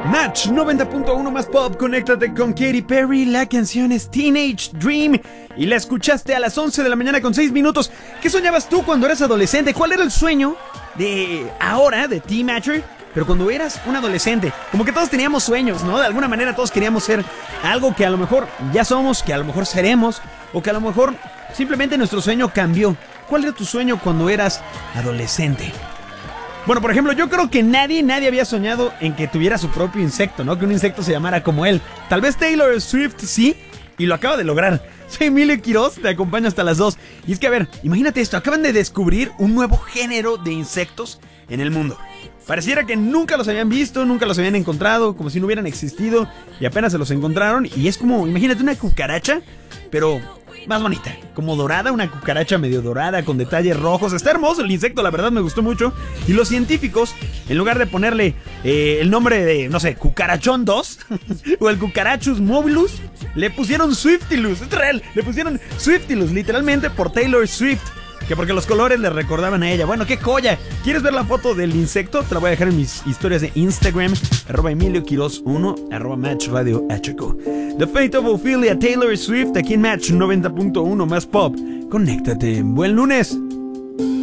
Match 90.1 más pop, conéctate con Katy Perry, la canción es Teenage Dream y la escuchaste a las 11 de la mañana con 6 minutos. ¿Qué soñabas tú cuando eras adolescente? ¿Cuál era el sueño de ahora, de T-Matcher? Pero cuando eras un adolescente, como que todos teníamos sueños, ¿no? De alguna manera todos queríamos ser algo que a lo mejor ya somos, que a lo mejor seremos, o que a lo mejor simplemente nuestro sueño cambió. ¿Cuál era tu sueño cuando eras adolescente? Bueno, por ejemplo, yo creo que nadie había soñado en que tuviera su propio insecto, ¿no? Que un insecto se llamara como él. Tal vez Taylor Swift sí, y lo acaba de lograr. Soy Emilio Quiroz, te acompaño hasta las 2. Y es que, a ver, imagínate esto, acaban de descubrir un nuevo género de insectos en el mundo. Pareciera que nunca los habían visto, nunca los habían encontrado, como si no hubieran existido, y apenas se los encontraron. Y es como, imagínate una cucaracha, pero más bonita, como dorada, una cucaracha medio dorada con detalles rojos. Está hermoso el insecto, la verdad me gustó mucho. Y los científicos, en lugar de ponerle el nombre de, no sé, Cucarachón 2 o el Cucarachus mobilus, le pusieron Swiftilus. Es real, le pusieron Swiftilus literalmente por Taylor Swift, que porque los colores le recordaban a ella. Bueno, qué joya. ¿Quieres ver la foto del insecto? Te la voy a dejar en mis historias de Instagram, @EmilioQuiroz1, @MatchRadioHQ. The Fate of Ophelia, Taylor Swift, aquí en Match 90.1 más pop. Conéctate. Buen lunes.